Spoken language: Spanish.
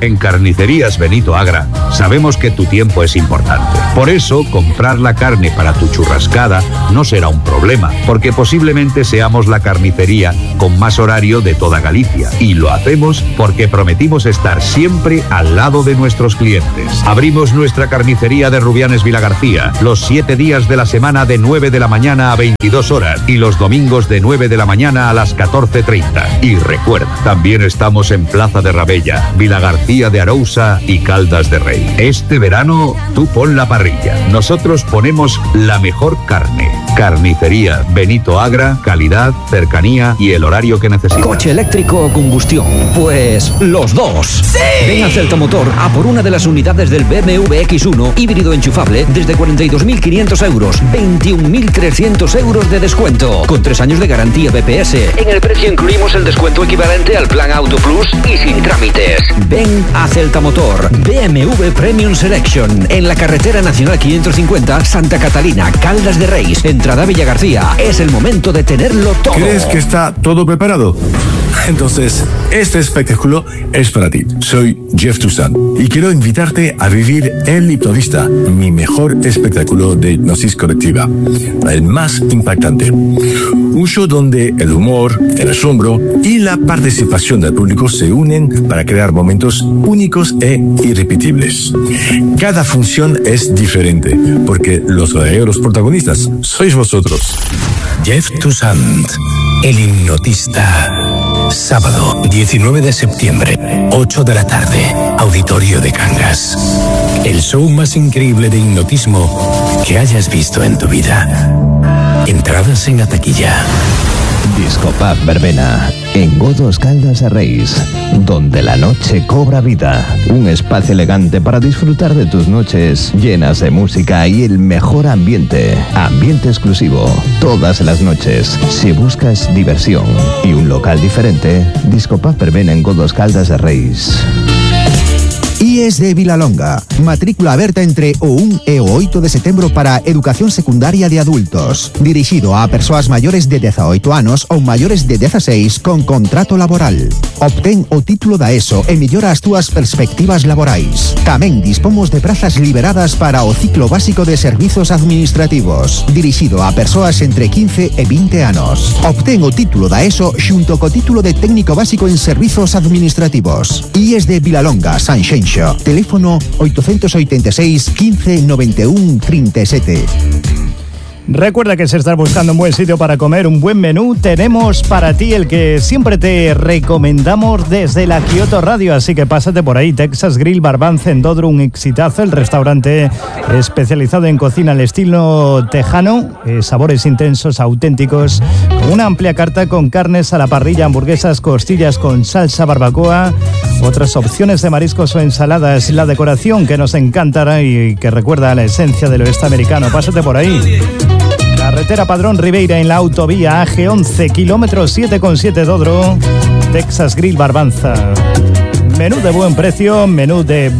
En Carnicerías Benito Agra sabemos que tu tiempo es importante. Por eso, comprar la carne para tu churrascada no será un problema, porque posiblemente seamos la carnicería con más horario de toda Galicia. Y lo hacemos porque prometimos estar siempre al lado de nuestros clientes. Abrimos nuestra carnicería de Rubianes Vilagarcía los 7 días de la semana de 9 de la mañana a 22 horas y los domingos de 9 de la mañana a las 14:30. Y recuerda, también estamos en Plaza de Rabella, Vilagarcía de Arousa y Caldas de Rey. Este verano, tú pon la parrilla. Nosotros ponemos la mejor carne. Carnicería Benito Agra, calidad, cercanía y el horario que necesitas. ¿Coche eléctrico o combustión? Pues los dos. ¡Sí! Ven a Celtamotor a por una de las unidades del BMW X1 híbrido enchufable desde 42.500 euros, 21.300 euros de descuento, con 3 años de garantía BPS. En el precio incluimos el descuento equivalente al plan Auto Plus y sin trámites. Ven a Celtamotor, BMW Premium Selection, en la carretera nacional 550, Santa Catalina, Caldas de Reis, entrada Villa García. Es el momento de tenerlo todo. ¿Crees que está todo preparado? Entonces, este espectáculo es para ti. Soy Jeff Toussaint y quiero invitarte a vivir El Hipnotista, mi mejor espectáculo de hipnosis colectiva, el más impactante. Un show donde el humor, el asombro y la participación del público se unen para crear momentos únicos e irrepetibles. Cada función es diferente, porque los verdaderos protagonistas sois vosotros. Jeff Toussaint, El Hipnotista. Sábado 19 de septiembre, 8 de la tarde, Auditorio de Cangas. El show más increíble de hipnotismo que hayas visto en tu vida. Entradas en la taquilla. Discopub Verbena, en Godos Caldas de Reis, donde la noche cobra vida. Un espacio elegante para disfrutar de tus noches llenas de música y el mejor ambiente. Ambiente exclusivo, todas las noches. Si buscas diversión y un local diferente, Discopub Verbena en Godos Caldas de Reis. IES de Vilalonga. Matrícula aberta entre o 1 e o 8 de setembro para Educación Secundaria de Adultos. Dirixido a persoas maiores de 18 anos ou maiores de 16 con contrato laboral. Obtén o título da ESO e mellora as túas perspectivas laborais. Tamén dispomos de prazas liberadas para o ciclo básico de servizos administrativos. Dirixido a persoas entre 15 e 20 anos. Obtén o título da ESO xunto co título de técnico básico en servizos administrativos. IES de Vilalonga, Sanxenxo. Teléfono 886 15 91 37. Recuerda que si estás buscando un buen sitio para comer, un buen menú, tenemos para ti el que siempre te recomendamos desde la Kioto Radio, así que pásate por ahí. Texas Grill Barbanza en Dodro, un exitazo, el restaurante especializado en cocina al estilo tejano, sabores intensos, auténticos, con una amplia carta con carnes a la parrilla, hamburguesas, costillas con salsa barbacoa, otras opciones de mariscos o ensaladas, la decoración que nos encantará y que recuerda a la esencia del oeste americano. Pásate por ahí. Carretera Padrón Ribeira en la autovía AG11, kilómetro 7,7 Dodro, Texas Grill Barbanza. Menú de buen precio, menú de